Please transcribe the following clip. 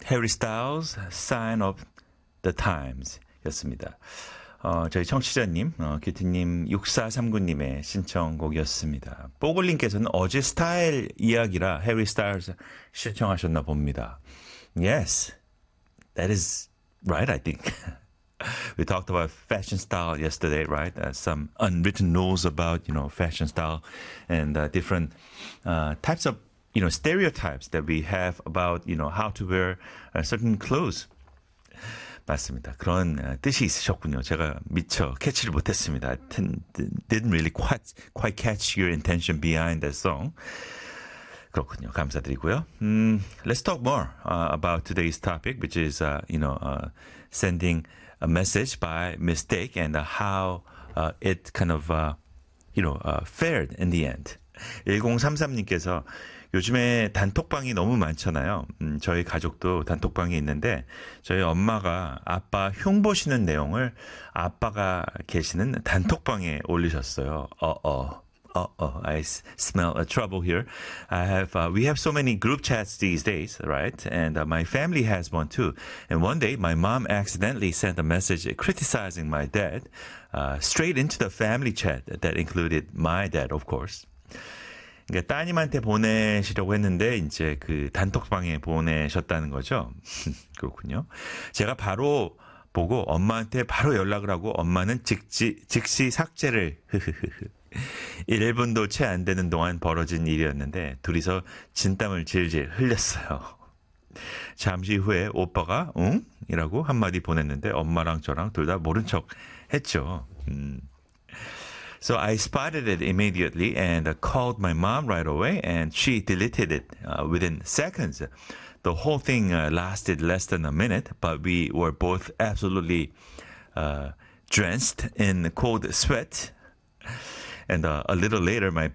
Harry Styles, Sign of the Times 였습니다. 저희 청취자님, 큐티님 6439님의 신청곡이었습니다. 뽀글님께서는 어제 스타일 이야기라 해리 스타일스 신청하셨나 봅니다. Yes, that is right, I think. We talked about fashion style yesterday, right? Some unwritten rules about, fashion style and different types of, stereotypes that we have about, how to wear certain clothes. 맞습니다. 그런 뜻이 있으셨군요. 제가 미처 캐치를 못했습니다. I didn't really quite catch your intention behind that song. 그렇군요. 감사드리고요. Let's talk more about today's topic, which is, sending a message by mistake and how it kind of, fared in the end. 1033님께서 요즘에 단톡방이 너무 많잖아요. 저희 가족도 단톡방이 있는데 저희 엄마가 아빠 흉보시는 내용을 아빠가 계시는 단톡방에 올리셨어요. I smell a trouble here. We have so many group chats these days, right? And my family has one too. And one day, my mom accidentally sent a message criticizing my dad straight into the family chat that included my dad, of course. 그러니까 따님한테 보내시려고 했는데 이제 그 단톡방에 보내셨다는 거죠. 그렇군요. 제가 바로 보고 엄마한테 바로 연락을 하고 엄마는 즉시 삭제를 1분도 채 안 되는 동안 벌어진 일이었는데 둘이서 진땀을 질질 흘렸어요. 잠시 후에 오빠가 응? 이라고 한마디 보냈는데 엄마랑 저랑 둘 다 모른 척 했죠. So I spotted it immediately and called my mom right away and she deleted it within seconds. The whole thing lasted less than a minute, but we were both absolutely drenched in cold sweat. And a little later, my